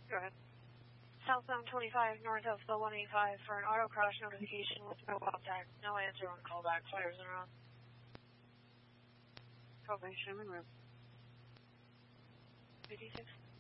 Go ahead. Southbound 25, north of the 185 for an auto crash notification with no contact. No answer on callback. Fires in route. Probation and route. 56.